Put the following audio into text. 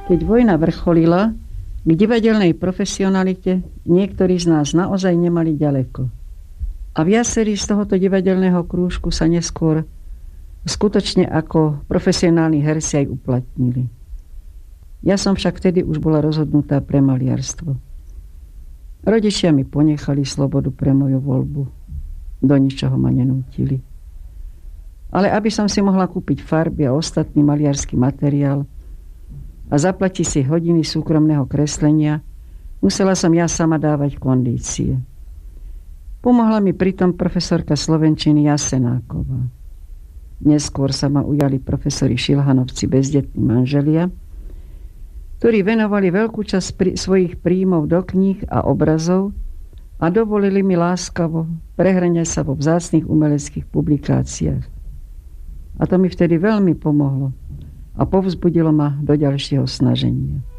Keď vojna vrcholila, k divadelnej profesionalite niektorí z nás naozaj nemali ďaleko. A viacerí z tohoto divadelného krúžku sa neskôr skutočne ako profesionálni herci aj uplatnili. Ja som však vtedy už bola rozhodnutá pre maliarstvo. Rodičia mi ponechali slobodu pre moju voľbu. Do ničoho ma nenútili. Ale aby som si mohla kúpiť farby a ostatný maliarský materiál a zaplatiť si hodiny súkromného kreslenia, musela som ja sama dávať kondície. Pomohla mi pritom profesorka slovenčiny Jasenáková. Neskôr sa ma ujali profesori Šilhanovci bezdetní manželia, ktorí venovali veľkú časť svojich príjmov do kníh a obrazov a dovolili mi láskavo prehrňať sa vo vzácnych umeleckých publikáciách. A to mi vtedy veľmi pomohlo a povzbudilo ma do ďalšieho snaženia.